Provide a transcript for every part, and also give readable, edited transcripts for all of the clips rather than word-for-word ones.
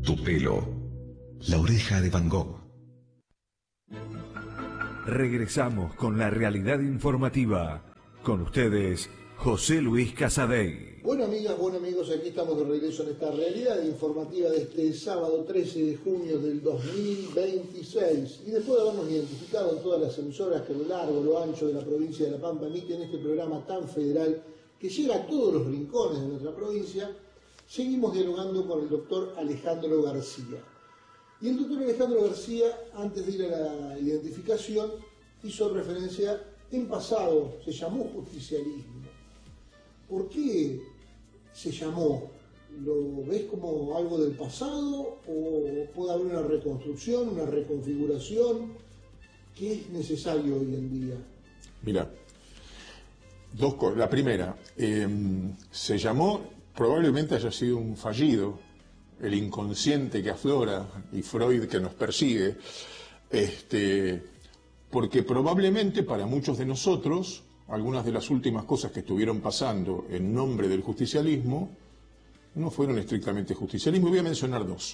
tu pelo, la oreja de Van Gogh. Regresamos con la realidad informativa. Con ustedes, José Luis Casadei. Bueno, amigas, bueno, amigos, aquí estamos de regreso en esta realidad informativa de este sábado 13 de junio del 2026. Y después de habernos identificado en todas las emisoras que a lo largo, lo ancho de la provincia de La Pampa emiten este programa tan federal que llega a todos los rincones de nuestra provincia, seguimos dialogando con el doctor Alejandro García. Y el doctor Alejandro García, antes de ir a la identificación, hizo referencia, en pasado se llamó justicialismo. ¿Por qué se llamó? ¿Lo ves como algo del pasado o puede haber una reconstrucción, una reconfiguración? ¿Qué es necesario hoy en día? Mira, dos cosas. La primera, se llamó, probablemente haya sido un fallido, el inconsciente que aflora y Freud que nos persigue, porque probablemente para muchos de nosotros algunas de las últimas cosas que estuvieron pasando en nombre del justicialismo no fueron estrictamente justicialismo. Y voy a mencionar dos.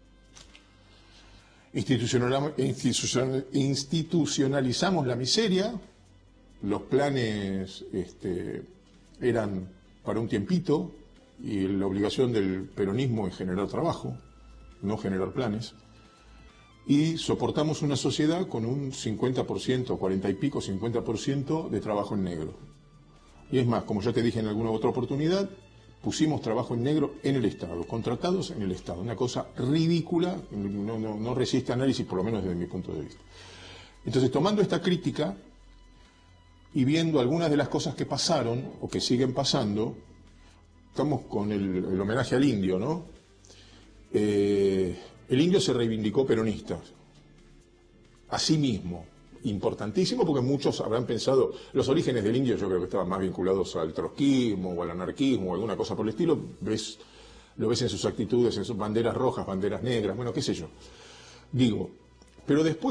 Institucionalizamos la miseria. Los planes eran para un tiempito y la obligación del peronismo es generar trabajo, no generar planes. Y soportamos una sociedad con un 50%, 40 y pico, 50% de trabajo en negro. Y es más, como ya te dije en alguna otra oportunidad, pusimos trabajo en negro en el Estado, contratados en el Estado. Una cosa ridícula, no resiste análisis, por lo menos desde mi punto de vista. Entonces, tomando esta crítica y viendo algunas de las cosas que pasaron o que siguen pasando, estamos con el homenaje al indio, ¿no? El indio se reivindicó peronista, a sí mismo, importantísimo, porque muchos habrán pensado, los orígenes del indio yo creo que estaban más vinculados al trotskismo o al anarquismo o alguna cosa por el estilo, lo ves en sus actitudes, en sus banderas rojas, banderas negras, bueno, qué sé yo. Digo, pero después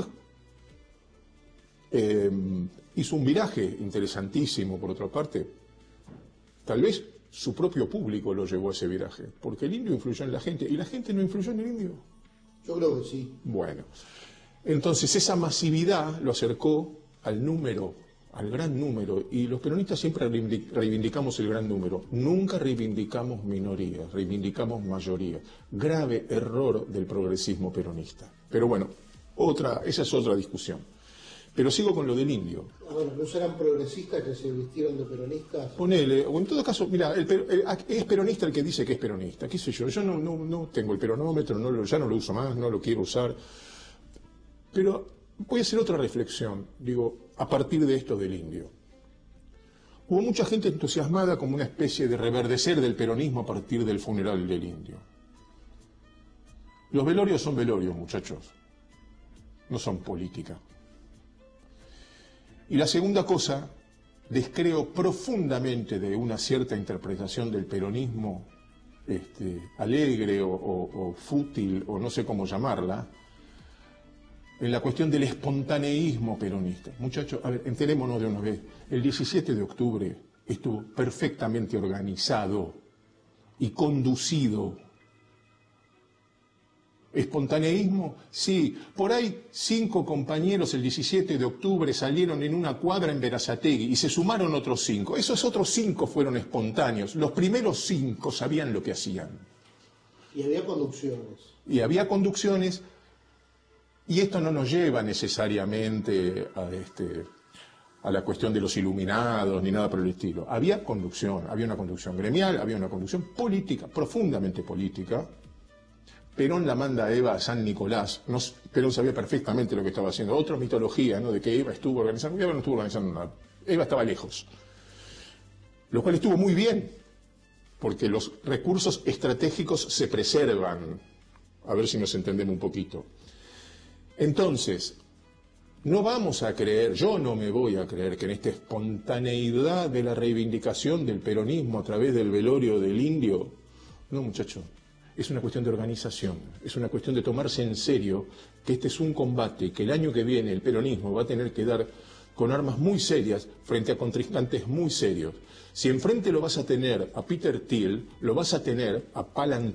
hizo un viraje interesantísimo, por otra parte, tal vez su propio público lo llevó a ese viraje, porque el indio influyó en la gente, y la gente no influyó en el indio. Yo creo que sí. Bueno, entonces esa masividad lo acercó al número, al gran número, y los peronistas siempre reivindicamos el gran número, nunca reivindicamos minorías, reivindicamos mayoría. Grave error del progresismo peronista. Pero bueno, esa es otra discusión. Pero sigo con lo del indio. Bueno, ¿no serán progresistas que se vistieron de peronistas? Ponele, o en todo caso, mira, es peronista el que dice que es peronista, qué sé yo no tengo el peronómetro, ya no lo uso más, no lo quiero usar, pero voy a hacer otra reflexión, digo, a partir de esto del indio. Hubo mucha gente entusiasmada como una especie de reverdecer del peronismo a partir del funeral del indio. Los velorios son velorios, muchachos, no son política. Y la segunda cosa, descreo profundamente de una cierta interpretación del peronismo alegre o fútil, o no sé cómo llamarla, en la cuestión del espontaneísmo peronista. Muchachos, a ver, enterémonos de una vez, el 17 de octubre estuvo perfectamente organizado y conducido. ¿Espontaneísmo? Sí. Por ahí 5 compañeros el 17 de octubre salieron en una cuadra en Berazategui y se sumaron otros 5. Esos otros 5 fueron espontáneos. Los primeros 5 sabían lo que hacían. Y había conducciones. Y había conducciones, y esto no nos lleva necesariamente a la cuestión de los iluminados ni nada por el estilo. Había conducción, había una conducción gremial, había una conducción política, profundamente política. Perón la manda a Eva a San Nicolás. Perón sabía perfectamente lo que estaba haciendo. Otra mitología, ¿no?, de que Eva estuvo organizando. Eva no estuvo organizando nada. Eva estaba lejos. Lo cual estuvo muy bien, porque los recursos estratégicos se preservan. A ver si nos entendemos un poquito. Entonces, no vamos a creer, yo no me voy a creer que en esta espontaneidad de la reivindicación del peronismo a través del velorio del indio, no, muchachos. Es una cuestión de organización, es una cuestión de tomarse en serio que este es un combate que el año que viene el peronismo va a tener que dar con armas muy serias frente a contrincantes muy serios. Si enfrente lo vas a tener a Peter Thiel, lo vas a tener a Palantir,